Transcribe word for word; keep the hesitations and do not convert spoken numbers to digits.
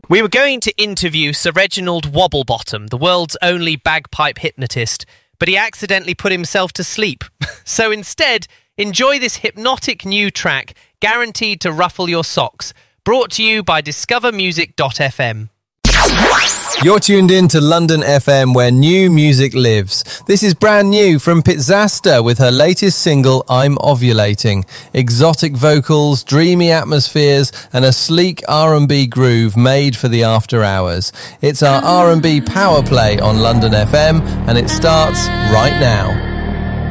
We were going to interview Sir Reginald Wobblebottom, the world's only bagpipe hypnotist, but he accidentally put himself to sleep. So instead, enjoy this hypnotic new track, guaranteed to ruffle your socks, brought to you by discover music dot f m. You're tuned in to London F M, where new music lives. This is brand new from Pizzasta with her latest single, I'm Ovulating. Exotic vocals, dreamy atmospheres, and a sleek R and B groove made for the after hours. It's our R and B power play on London F M, and it starts right now.